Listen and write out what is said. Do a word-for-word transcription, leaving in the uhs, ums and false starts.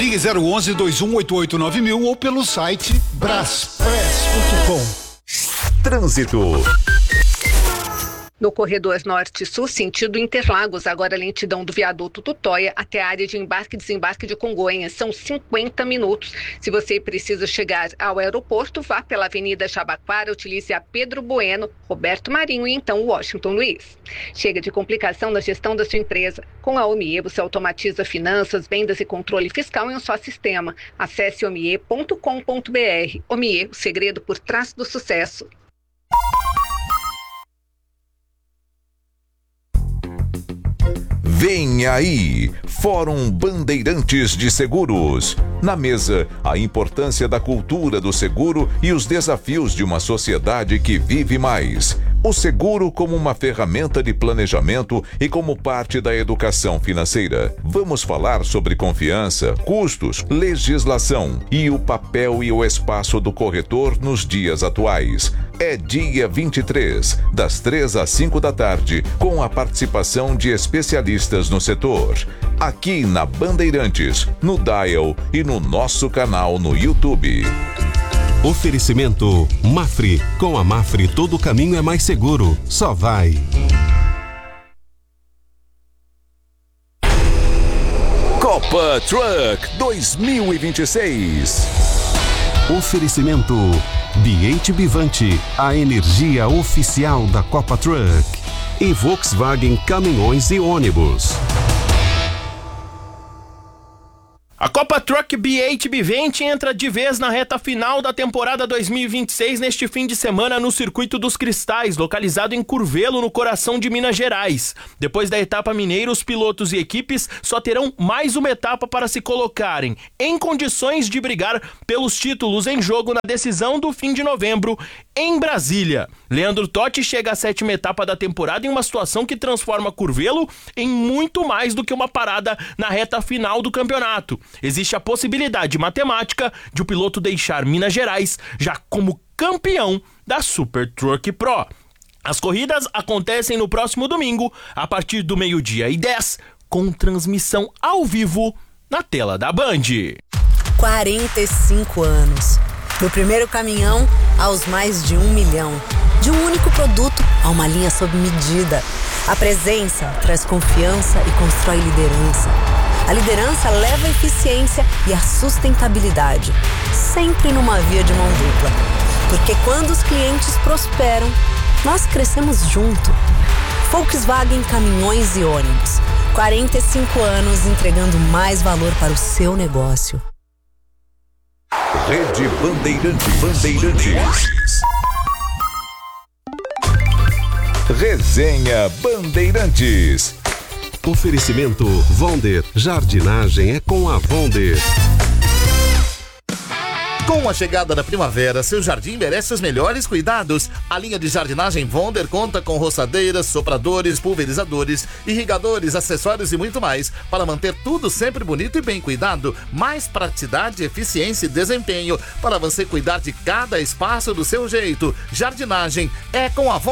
Ligue zero onze, dois um oito oito, nove mil ou pelo site braspress ponto com. Trânsito. No corredor norte-sul, sentido Interlagos, agora lentidão do viaduto Tutóia até a área de embarque e desembarque de Congonhas. São cinquenta minutos. Se você precisa chegar ao aeroporto, vá pela Avenida Jabaquara, utilize a Pedro Bueno, Roberto Marinho e então Washington Luiz. Chega de complicação na gestão da sua empresa. Com a Omie, você automatiza finanças, vendas e controle fiscal em um só sistema. Acesse omie ponto com ponto br. Omie, o segredo por trás do sucesso. Vem aí, Fórum Bandeirantes de Seguros. Na mesa, a importância da cultura do seguro e os desafios de uma sociedade que vive mais. O seguro como uma ferramenta de planejamento e como parte da educação financeira. Vamos falar sobre confiança, custos, legislação e o papel e o espaço do corretor nos dias atuais. É dia vinte e três, das três às cinco da tarde, com a participação de especialistas no setor. Aqui na Bandeirantes, no Dial e no nosso canal no YouTube. Oferecimento Mafre. Com a Mafre todo caminho é mais seguro. Só vai. Copa Truck dois mil e vinte e seis. Oferecimento B H Bivante, a energia oficial da Copa Truck. E Volkswagen Caminhões e Ônibus. A Copa Truck B H Bivante entra de vez na reta final da temporada dois mil e vinte e seis neste fim de semana no Circuito dos Cristais, localizado em Curvelo, no coração de Minas Gerais. Depois da etapa mineira, os pilotos e equipes só terão mais uma etapa para se colocarem em condições de brigar pelos títulos em jogo na decisão do fim de novembro em Brasília. Leandro Totti chega à sétima etapa da temporada em uma situação que transforma Curvelo em muito mais do que uma parada na reta final do campeonato. Existe a possibilidade matemática de o piloto deixar Minas Gerais já como campeão da Super Truck Pro. As corridas acontecem no próximo domingo, a partir do meio-dia e dez, com transmissão ao vivo na tela da Band. quarenta e cinco anos. Do primeiro caminhão aos mais de um milhão. De um único produto a uma linha sob medida. A presença traz confiança e constrói liderança. A liderança leva a eficiência e a sustentabilidade, sempre numa via de mão dupla. Porque quando os clientes prosperam, nós crescemos junto. Volkswagen Caminhões e Ônibus. quarenta e cinco anos entregando mais valor para o seu negócio. Rede Bandeirantes. Bandeirantes. Resenha Bandeirantes. Oferecimento Vonder. Jardinagem é com a Vonder. Com a chegada da primavera, seu jardim merece os melhores cuidados. A linha de jardinagem Vonder conta com roçadeiras, sopradores, pulverizadores, irrigadores, acessórios e muito mais para manter tudo sempre bonito e bem cuidado. Mais praticidade, eficiência e desempenho para você cuidar de cada espaço do seu jeito. Jardinagem é com a Vonder.